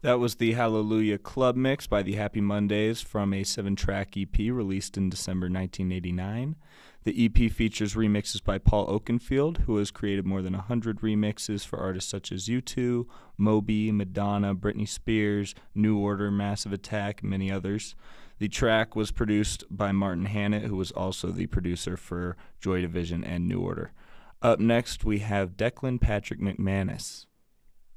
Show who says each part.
Speaker 1: That was the Hallelujah Club Mix by the Happy Mondays from a 7-track EP released in December 1989. The EP features remixes by Paul Oakenfold, who has created more than 100 remixes for artists such as U2, Moby, Madonna, Britney Spears, New Order, Massive Attack, and many others. The track was produced by Martin Hannett, who was also the producer for Joy Division and New Order. Up next, we have Declan Patrick McManus.